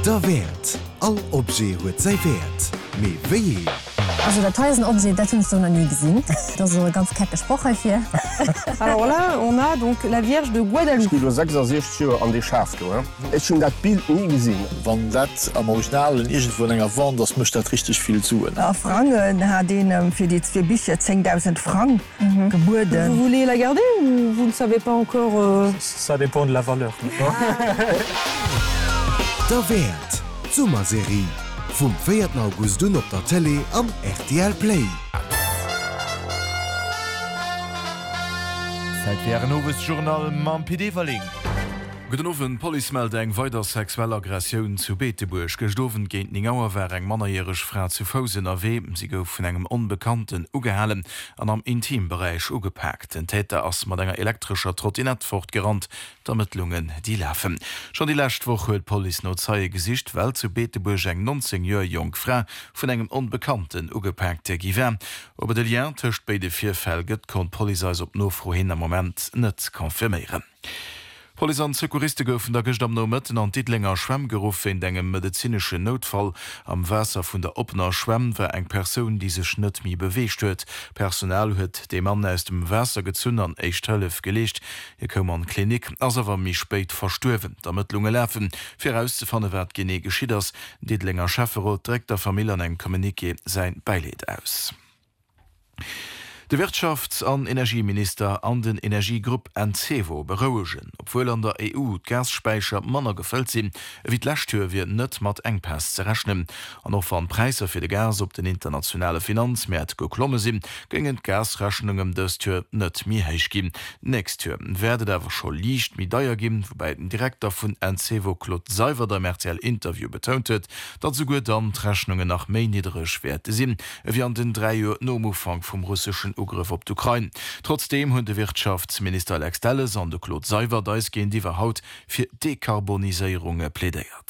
Der Wert. All Obje huet sei Wert. Me wéi? Also der teuersten Objet, das hast du noch nie gesehen. Das ist so ein ganz kecker Spruch hier. Alors là, on a donc la Vierge de Guadalupe. Ich 66 Jahre an die Schaft. Ich schon das Bild nie gesehen. Wenn das am Originalen irgendwo länger Wand, das möchte das richtig viel zu. Franken hat den für die 2 Bücher 10.000 Franken geboten. Vous voulez la garder ou vous ne savez pas encore Ça dépend de la valeur. Der Wert. Sommerserie. Vom 4. August op der Tele am RTL Play. Seit wären nowes Journal mam PD verling. Guten Abend, Police meldet eng weiter sexuelle Aggression zu Beeteburg. Gestofen géint ning Auer wär eng manierjährigg Frau zu Fosen erweben. Sie gouf vun engem Unbekannten ugehalen an am Intimbereich ugepackt. Den Täter ass mat enger elektrischer Trottinett fortgerannt, d'Ermittlungen die läfen. Schon die lächt woch huet Police no Zeie Gesicht, well zu Beeteburg eng 19 Joer jong Frau vun engem Unbekannten ugepackte giwer. Ober de Lien töcht bei de 4 Fäll gëtt kon Polizei op no frohin am Moment net konfirmieren. Poli an Sekuriste goufen der Gecht am no Mëtten an Dietlinger Schwemmgerufe in engem medizinsche Notfall am Wässer vun der Opner Schwemm wär eng Persoun die sech net mi beweescht huet. Personal huet de Mann aus dem Wässer gezünn an Eichthëllef gelecht. Hier kom an Klinik as awer mi spéit verstuwen. Damit Lunge läfen, fir auszufanne wat gene geschieders. Dietlinger Schäffero drégt der Familie an eng Kommunike sein Beileet aus. De Wirtschafts- an Energieminister an den Energiegrupp NCEVO berouegen, obwohl an der EU Gasspeicher Manner gefëllt sinn, wie d'Lächtür wie net mat Engpass zerrechnen. An noch van Preise fir de Gas op den internationale Finanzmäert geklomme sinn, gingen Gasrechnungen des Tür net mi heich gin. Nächst Tür werdet awer schon liicht mi deier gin, wobei den Direktor vun NCEVO Claude Seiwer der Merziel Interview betontet, dat so gut dann Rechnungen nach méi niederrech Werte sinn, wie an den 3 Joer Nomofang vom russischen Ugriff op d'Ukraine. Trotzdem hunn de Wirtschaftsminister Alex Telles an de Claude Seiwer deisgehend iwwer Haut fir Dekarbonisierunge plädeiert.